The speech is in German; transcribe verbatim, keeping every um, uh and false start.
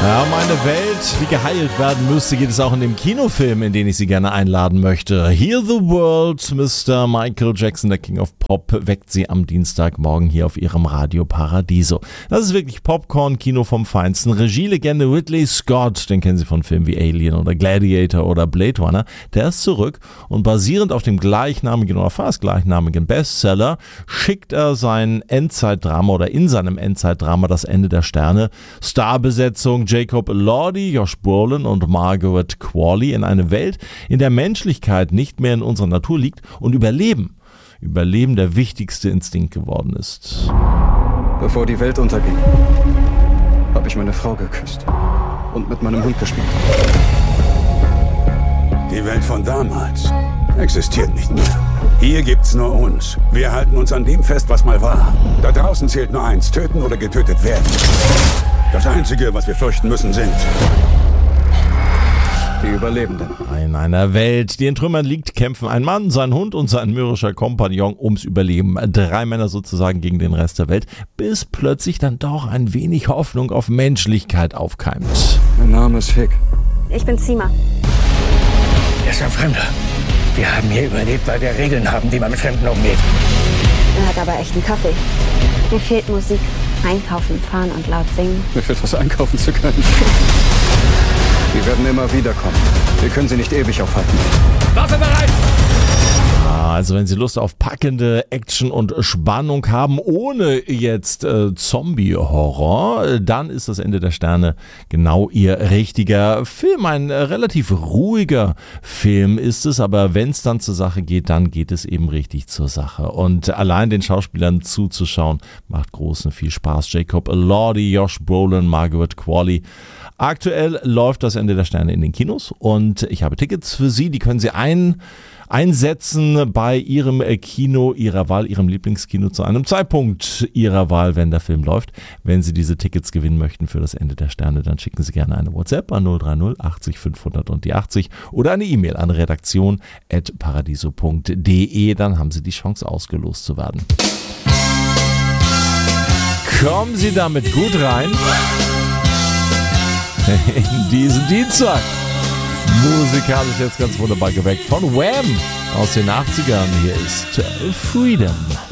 Ja, um eine Welt, die geheilt werden müsste, geht es auch in dem Kinofilm, in den ich Sie gerne einladen möchte. Heal the World, Mister Michael Jackson, der King of Pop, weckt Sie am Dienstagmorgen hier auf Ihrem Radio Paradiso. Das ist wirklich Popcorn-Kino vom Feinsten. Regielegende Ridley Scott, den kennen Sie von Filmen wie Alien oder Gladiator oder Blade Runner, der ist zurück und basierend auf dem gleichnamigen oder fast gleichnamigen Bestseller schickt er sein Endzeitdrama oder in seinem Endzeitdrama Das Ende der Sterne, Starbesetzung Jacob Elordi, Josh Brolin und Margaret Qualley in eine Welt, in der Menschlichkeit nicht mehr in unserer Natur liegt und Überleben, Überleben der wichtigste Instinkt geworden ist. Bevor die Welt unterging, habe ich meine Frau geküsst und mit meinem Hund gespielt. Die Welt von damals existiert nicht mehr. Hier gibt's nur uns. Wir halten uns an dem fest, was mal war. Da draußen zählt nur eins: töten oder getötet werden. Das Einzige, was wir fürchten müssen, sind die Überlebenden. In einer Welt, die in Trümmern liegt, kämpfen ein Mann, sein Hund und sein mürrischer Kompagnon ums Überleben. Drei Männer sozusagen gegen den Rest der Welt, bis plötzlich dann doch ein wenig Hoffnung auf Menschlichkeit aufkeimt. Mein Name ist Hick. Ich bin Zima. Er ist ein Fremder. Wir haben hier überlebt, weil wir Regeln haben, wie man mit Fremden umgeht. Er hat aber echten Kaffee. Mir fehlt Musik. Einkaufen, fahren und laut singen. Mir fehlt was einkaufen zu können. Die werden immer wieder kommen. Wir können sie nicht ewig aufhalten. Waffe bereit! Also wenn Sie Lust auf packende Action und Spannung haben, ohne jetzt äh, Zombie-Horror, dann ist Das Ende der Sterne genau Ihr richtiger Film. Ein äh, relativ ruhiger Film ist es, aber wenn es dann zur Sache geht, dann geht es eben richtig zur Sache. Und allein den Schauspielern zuzuschauen, macht großen viel Spaß. Jacob Elordi, Josh Brolin, Margaret Qualley. Aktuell läuft Das Ende der Sterne in den Kinos und ich habe Tickets für Sie, die können Sie ein einsetzen bei Ihrem Kino, Ihrer Wahl, Ihrem Lieblingskino zu einem Zeitpunkt Ihrer Wahl, wenn der Film läuft. Wenn Sie diese Tickets gewinnen möchten für Das Ende der Sterne, dann schicken Sie gerne eine WhatsApp an null drei null achtzig fünfhundert und die achtzig oder eine E-Mail an redaktion at paradiso punkt de, dann haben Sie die Chance ausgelost zu werden. Kommen Sie damit gut rein in diesen Dienstag. Musikalisch jetzt ganz wunderbar geweckt von Wham! Aus den achtzigern. Hier ist Freedom.